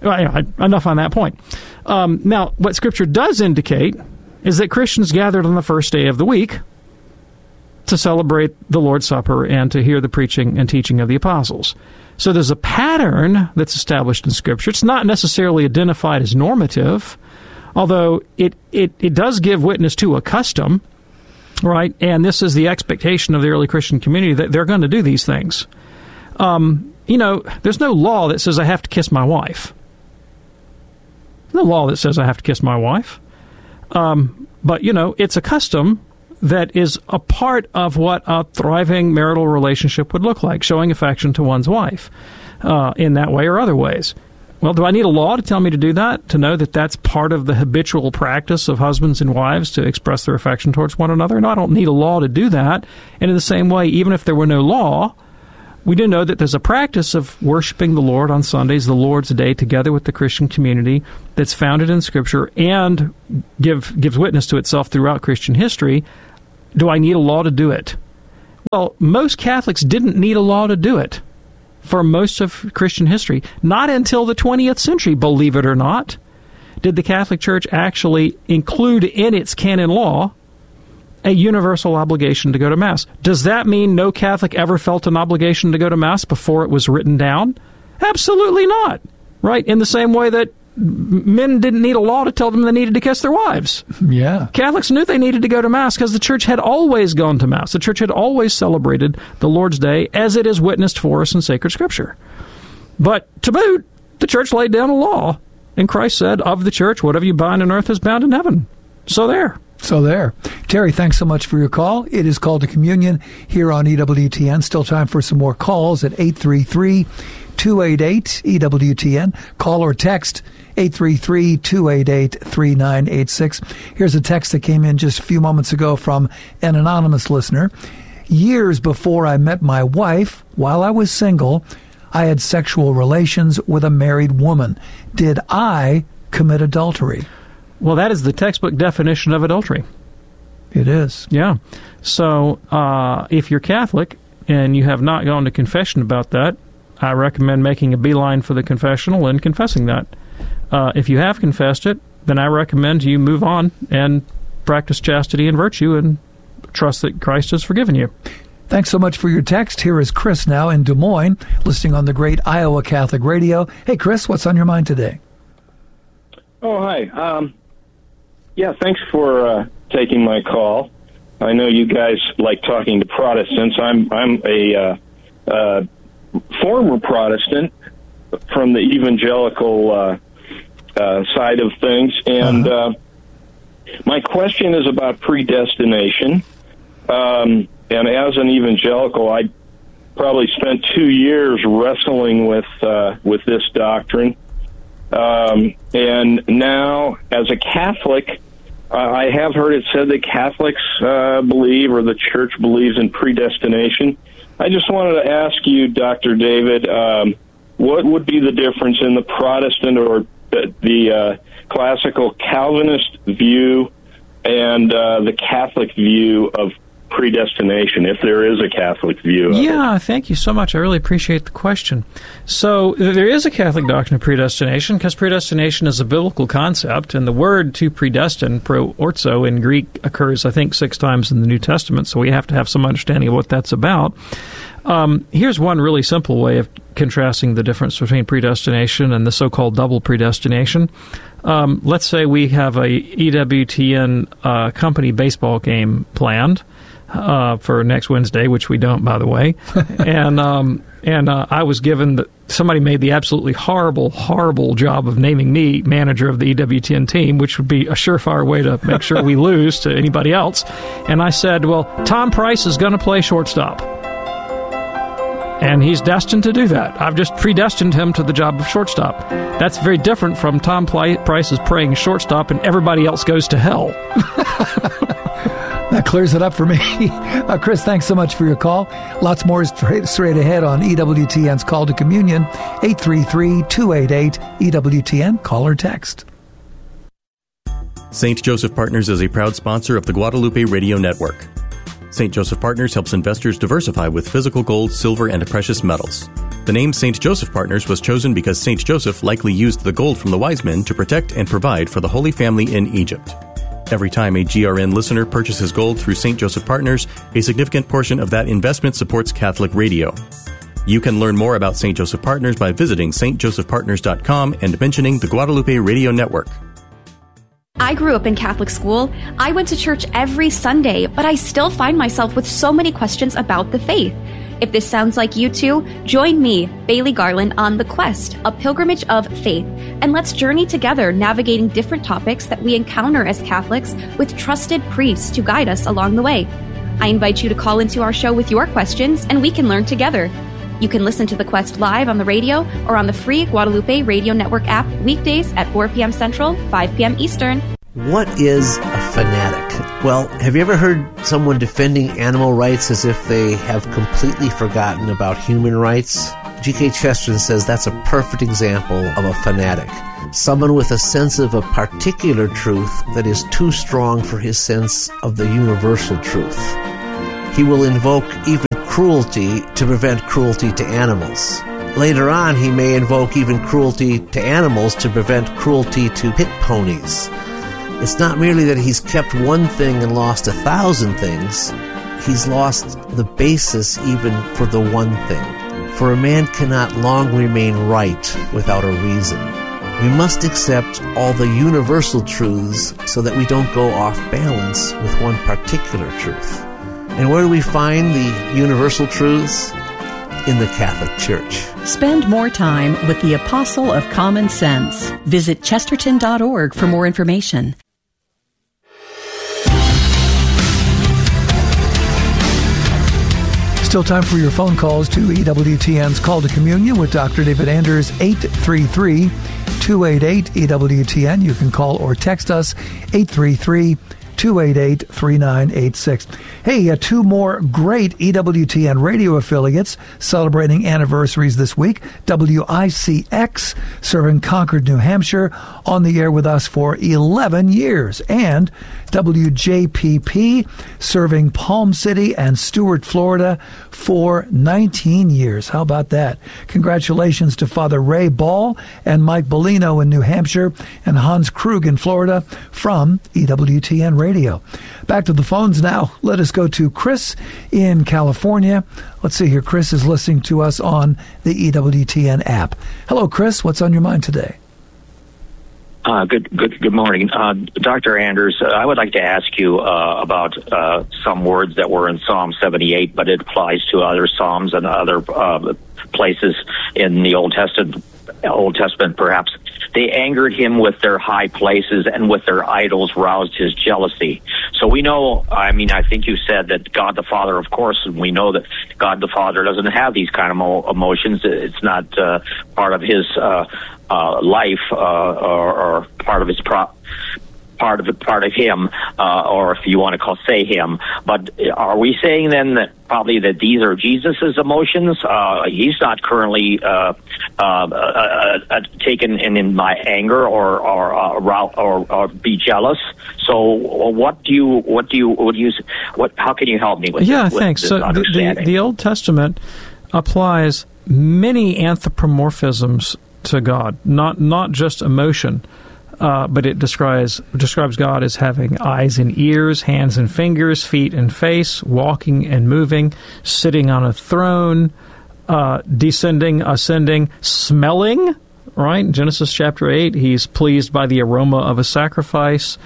enough on that point. Now, what Scripture does indicate is that Christians gathered on the first day of the week to celebrate the Lord's Supper and to hear the preaching and teaching of the apostles. So there's a pattern that's established in Scripture. It's not necessarily identified as normative, although it does give witness to a custom, right? And this is the expectation of the early Christian community that they're going to do these things. There's no law that says I have to kiss my wife. No law that says I have to kiss my wife. But, it's a custom that is a part of what a thriving marital relationship would look like, showing affection to one's wife in that way or other ways. Well, do I need a law to tell me to do that, to know that that's part of the habitual practice of husbands and wives to express their affection towards one another? No, I don't need a law to do that. And in the same way, even if there were no law, we do know that there's a practice of worshiping the Lord on Sundays, the Lord's Day, together with the Christian community that's founded in Scripture and gives witness to itself throughout Christian history. Do I need a law to do it? Well, most Catholics didn't need a law to do it for most of Christian history. Not until the 20th century, believe it or not, did the Catholic Church actually include in its canon law a universal obligation to go to Mass. Does that mean no Catholic ever felt an obligation to go to Mass before it was written down? Absolutely not. Right? In the same way that men didn't need a law to tell them they needed to kiss their wives. Yeah. Catholics knew they needed to go to Mass because the Church had always gone to Mass. The Church had always celebrated the Lord's Day as it is witnessed for us in sacred Scripture. But to boot, the Church laid down a law, and Christ said, of the Church, whatever you bind on earth is bound in heaven. So there. Terry, thanks so much for your call. It is Called to Communion here on EWTN. Still time for some more calls at 833-288-EWTN. Call or text 833-288-3986. Here's a text that came in just a few moments ago from an anonymous listener. Years before I met my wife, while I was single, I had sexual relations with a married woman. Did I commit adultery? Well, that is the textbook definition of adultery. It is. Yeah. So if you're Catholic and you have not gone to confession about that, I recommend making a beeline for the confessional and confessing that. If you have confessed it, then I recommend you move on and practice chastity and virtue and trust that Christ has forgiven you. Thanks so much for your text. Here is Chris now in Des Moines, listening on the great Iowa Catholic Radio. Hey, Chris, what's on your mind today? Oh, hi. Thanks for taking my call. I know you guys like talking to Protestants. I'm a former Protestant from the evangelical side of things, and my question is about predestination. And as an evangelical, I probably spent 2 years wrestling with this doctrine. And now, as a Catholic, I have heard it said that Catholics believe, or the Church believes, in predestination. I just wanted to ask you, Dr. David, what would be the difference in the Protestant or the classical Calvinist view and the Catholic view of predestination, if there is a Catholic view of it? Thank you so much. I really appreciate the question. So there is a Catholic doctrine of predestination because predestination is a biblical concept, and the word to predestine, proorzo in Greek, occurs, I think, 6 times in the New Testament, so we have to have some understanding of what that's about. Here's one really simple way of contrasting the difference between predestination and the so-called double predestination. Let's say we have a EWTN company baseball game planned for next Wednesday, which we don't, by the way. And I was given somebody made the absolutely horrible job of naming me manager of the EWTN team, which would be a surefire way to make sure we lose to anybody else. And I said, well, Tom Price is going to play shortstop. And he's destined to do that. I've just predestined him to the job of shortstop. That's very different from Tom Price is playing shortstop and everybody else goes to hell. That clears it up for me. Chris, thanks so much for your call. Lots more straight ahead on EWTN's Call to Communion, 833-288-EWTN. Call or text. St. Joseph Partners is a proud sponsor of the Guadalupe Radio Network. St. Joseph Partners helps investors diversify with physical gold, silver, and precious metals. The name St. Joseph Partners was chosen because St. Joseph likely used the gold from the wise men to protect and provide for the Holy Family in Egypt. Every time a GRN listener purchases gold through St. Joseph Partners, a significant portion of that investment supports Catholic radio. You can learn more about St. Joseph Partners by visiting stjosephpartners.com and mentioning the Guadalupe Radio Network. I grew up in Catholic school. I went to church every Sunday, but I still find myself with so many questions about the faith. If this sounds like you too, join me, Bailey Garland, on The Quest, a pilgrimage of faith, and let's journey together navigating different topics that we encounter as Catholics with trusted priests to guide us along the way. I invite you to call into our show with your questions, and we can learn together. You can listen to The Quest live on the radio or on the free Guadalupe Radio Network app weekdays at 4 p.m. Central, 5 p.m. Eastern. What is a fanatic? Well, have you ever heard someone defending animal rights as if they have completely forgotten about human rights? G.K. Chesterton says that's a perfect example of a fanatic. Someone with a sense of a particular truth that is too strong for his sense of the universal truth. He will invoke even cruelty to prevent cruelty to animals. Later on, he may invoke even cruelty to animals to prevent cruelty to pit ponies. It's not merely that he's kept one thing and lost 1,000 things. He's lost the basis even for the one thing. For a man cannot long remain right without a reason. We must accept all the universal truths so that we don't go off balance with one particular truth. And where do we find the universal truths? In the Catholic Church. Spend more time with the Apostle of Common Sense. Visit chesterton.org for more information. Still time for your phone calls to EWTN's Call to Communion with Dr. David Anders, 833-288-EWTN. You can call or text us, 833-288-3986. Hey, two more great EWTN radio affiliates celebrating anniversaries this week. WICX, serving Concord, New Hampshire, on the air with us for 11 years. And WJPP, serving Palm City and Stuart, Florida, for 19 years. How about that? Congratulations to Father Ray Ball and Mike Bellino in New Hampshire and Hans Krug in Florida from EWTN Radio. Back to the phones now. Let us go to Chris in California. Let's see here. Chris is listening to us on the EWTN app. Hello, Chris. What's on your mind today? Good morning. Dr. Anders, I would like to ask you about some words that were in Psalm 78, but it applies to other Psalms and other places in the Old Testament, perhaps. They angered him with their high places, and with their idols roused his jealousy. So we know, I think you said that God the Father, of course, and we know that God the Father doesn't have these kind of emotions. It's not part of his life or part of his part of him, or if you want to say him. But are we saying then that probably that these are Jesus's emotions? He's not currently taken in my anger or be jealous. So how can you help me with this? Thanks. So the Old Testament applies many anthropomorphisms to God, not just emotion. But it describes God as having eyes and ears, hands and fingers, feet and face, walking and moving, sitting on a throne, descending, ascending, smelling, right? Genesis chapter 8, he's pleased by the aroma of a sacrifice,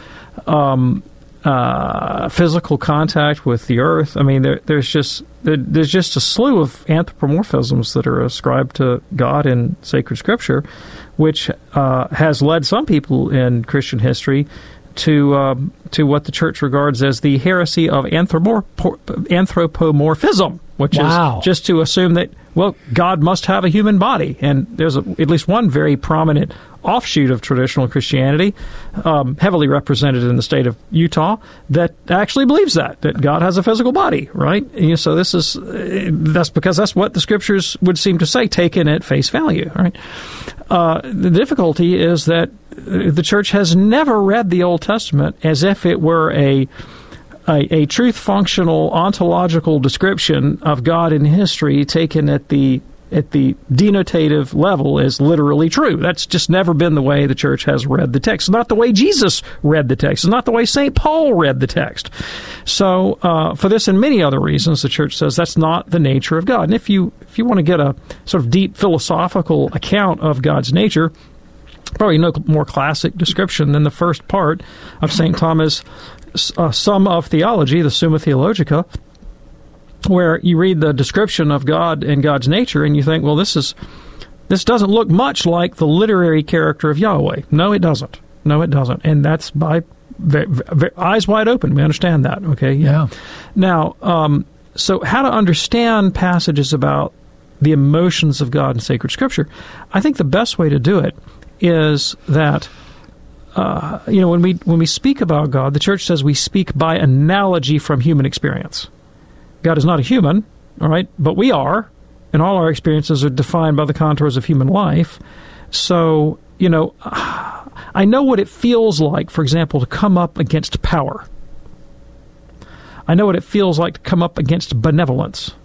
physical contact with the earth. There's just a slew of anthropomorphisms that are ascribed to God in sacred scripture, which has led some people in Christian history to what the church regards as the heresy of anthropomorphism, which is just to assume that, God must have a human body. And there's at least one very prominent offshoot of traditional Christianity, heavily represented in the state of Utah, that actually believes that God has a physical body, right? And so that's because that's what the scriptures would seem to say, taken at face value, right? The difficulty is that the church has never read the Old Testament as if it were a truth-functional ontological description of God in history taken at the denotative level is literally true. That's just never been the way the church has read the text. It's not the way Jesus read the text. It's not the way St. Paul read the text. So for this and many other reasons, the church says that's not the nature of God. And if you want to get a sort of deep philosophical account of God's nature, probably no more classic description than the first part of St. Thomas' Sum of Theology, the Summa Theologica, where you read the description of God and God's nature, and you think, well, this doesn't look much like the literary character of Yahweh. No, it doesn't. No, it doesn't. And that's by eyes wide open. We understand that, okay? Yeah. Now, so how to understand passages about the emotions of God in sacred Scripture? I think the best way to do it is that, when we speak about God, the church says we speak by analogy from human experience. God is not a human, all right, but we are, and all our experiences are defined by the contours of human life. So, I know what it feels like, for example, to come up against power. I know what it feels like to come up against benevolence.